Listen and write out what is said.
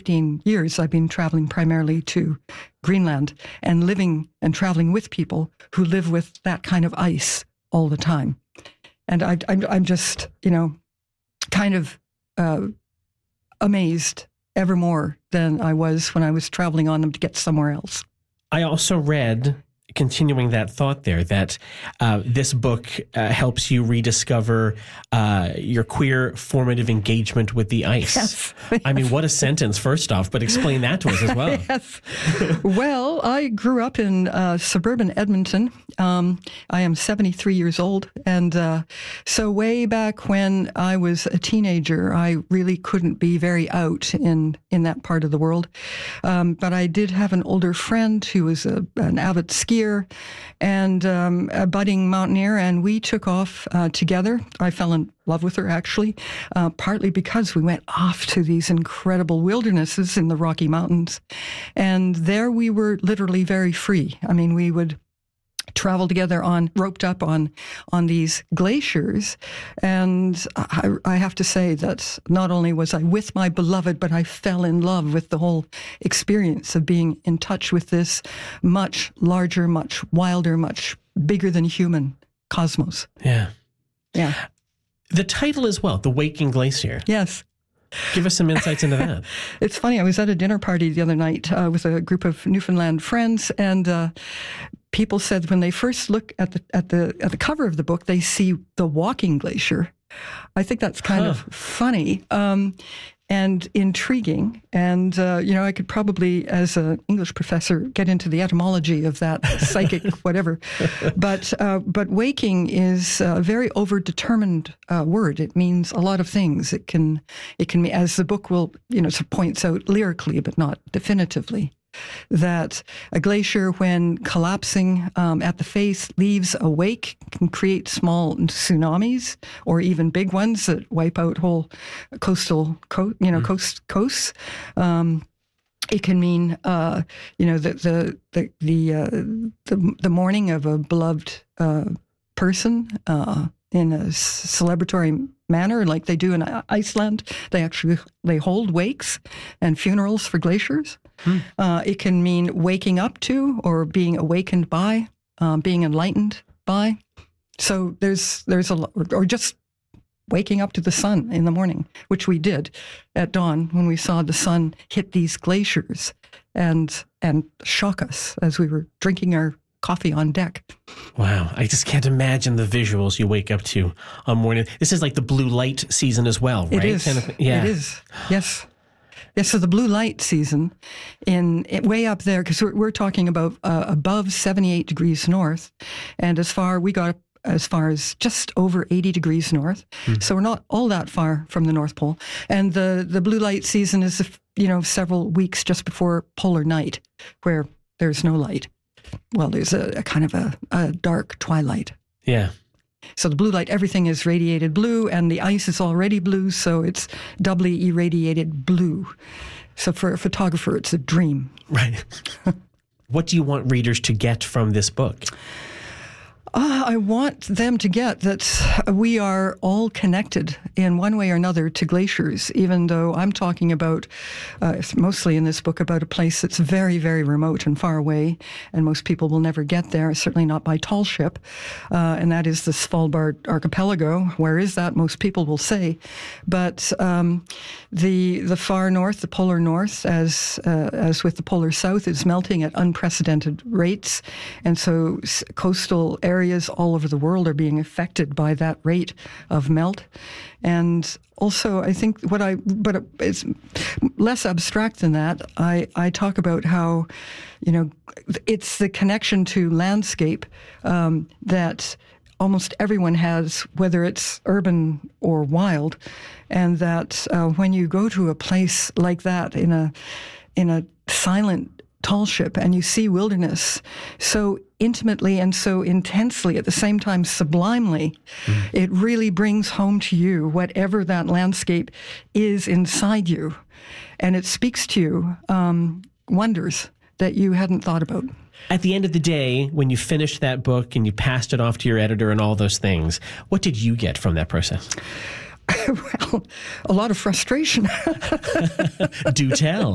15 years, I've been traveling primarily to Greenland and living and traveling with people who live with that kind of ice all the time. And I'm just, kind of amazed ever more than I was when I was traveling on them to get somewhere else. I also read, continuing that thought there, that this book helps you rediscover your queer formative engagement with the ice. Yes. I mean, what a sentence, first off, but explain that to us as well. Yes. Well, I grew up in suburban Edmonton. I am 73 years old. And so way back when I was a teenager, I really couldn't be very out in that part of the world. But I did have an older friend who was an avid skier and a budding mountaineer, and we took off together. I fell in love with her, actually, partly because we went off to these incredible wildernesses in the Rocky Mountains. And there we were literally very free. I mean, we would travel together roped up on these glaciers. And I have to say that not only was I with my beloved, but I fell in love with the whole experience of being in touch with this much larger, much wilder, much bigger than human cosmos. Yeah. Yeah. The title as well, The Waking Glacier. Yes. Give us some insights into that. It's funny. I was at a dinner party the other night with a group of Newfoundland friends, and people said when they first look at the cover of the book, they see the walking glacier. I think that's kind of funny and intriguing. And I could probably, as an English professor, get into the etymology of that psychic whatever. But waking is a very overdetermined word. It means a lot of things. It can mean, as the book will points out lyrically, but not definitively, that a glacier, when collapsing at the face, leaves a wake, can create small tsunamis or even big ones that wipe out whole coasts. It can mean, the mourning of a beloved person in a celebratory manner, like they do in Iceland. They hold wakes and funerals for glaciers. It can mean waking up to, or being awakened by, being enlightened by. So there's a lot, or just waking up to the sun in the morning, which we did at dawn when we saw the sun hit these glaciers and shock us as we were drinking our coffee on deck. Wow. I just can't imagine the visuals you wake up to on morning. This is like the blue light season as well, right? It is. Yeah. It is. Yes. Yes, so the blue light season, way up there, because we're talking about above 78 degrees north, and we got as far as just over 80 degrees north. So we're not all that far from the North Pole. And the blue light season is, several weeks just before polar night, where there's no light. Well, there's a kind of a dark twilight. Yeah. So the blue light, everything is radiated blue, and the ice is already blue, so it's doubly irradiated blue. So for a photographer, it's a dream. Right. What do you want readers to get from this book? I want them to get that we are all connected in one way or another to glaciers, even though I'm talking about, mostly in this book, about a place that's very, very remote and far away, and most people will never get there, certainly not by tall ship, and that is the Svalbard archipelago. Where is that? Most people will say. But the far north, the polar north, as with the polar south, is melting at unprecedented rates, and so coastal areas all over the world are being affected by that rate of melt. And also, I think but it's less abstract than that. I talk about how, it's the connection to landscape that almost everyone has, whether it's urban or wild, and that when you go to a place like that in a silent tall ship and you see wilderness so intimately and so intensely, at the same time sublimely, it really brings home to you whatever that landscape is inside you. And it speaks to you wonders that you hadn't thought about. At the end of the day, when you finished that book and you passed it off to your editor and all those things, what did you get from that process? Well, a lot of frustration. Do tell.